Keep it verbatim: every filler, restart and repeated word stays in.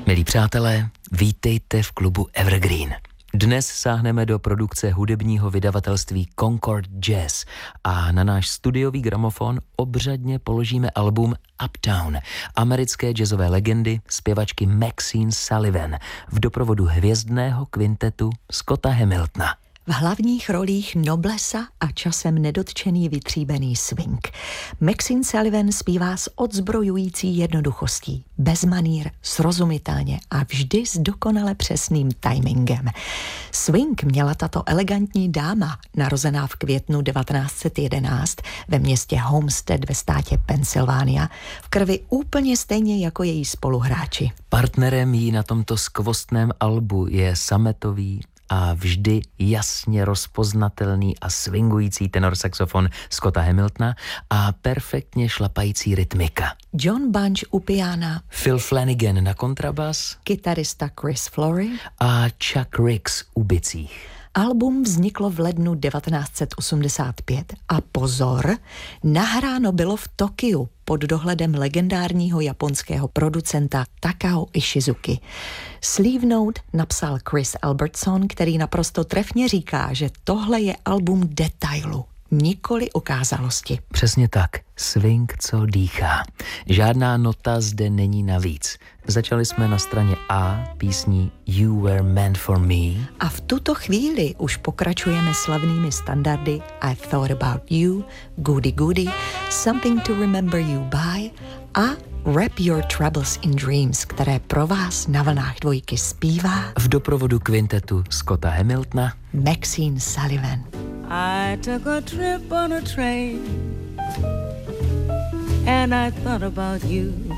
Milí přátelé, vítejte v klubu Evergreen. Dnes sáhneme do produkce hudebního vydavatelství Concord Jazz a na náš studiový gramofon obřadně položíme album Uptown americké jazzové legendy zpěvačky Maxine Sullivan v doprovodu hvězdného kvintetu Scotta Hamiltona. V hlavních rolích noblesa a časem nedotčený vytříbený swing. Maxine Sullivan zpívá s odzbrojující jednoduchostí, bez manír, srozumitelně a vždy s dokonale přesným timingem. Swing měla tato elegantní dáma, narozená v květnu devatenáct set jedenáct ve městě Homestead ve státě Pennsylvania, v krvi úplně stejně jako její spoluhráči. Partnerem jí na tomto skvostném albu je sametový a vždy jasně rozpoznatelný a swingující tenor saxofon Scotta Hamiltona a perfektně šlapající rytmika. John Bunch u piana, Phil Flanagan na kontrabas, kytarista Chris Flory a Chuck Ricks u bicích. Album vzniklo v lednu devatenáct set osmdesát pět a pozor, nahráno bylo v Tokiu pod dohledem legendárního japonského producenta Takao Ishizuki. Sleeve note napsal Chris Albertson, který naprosto trefně říká, že tohle je album detailu, nikoli ukázalosti. Přesně tak, swing, co dýchá. Žádná nota zde není navíc. Začali jsme na straně A písní You Were Meant For Me. A v tuto chvíli už pokračujeme slavnými standardy I Thought About You, Goody Goody, Something to Remember You By a Wrap Your Troubles in Dreams, které pro vás na vlnách dvojky zpívá v doprovodu kvintetu Scotta Hamiltona Maxine Sullivan. I took a trip on a train and I thought about you.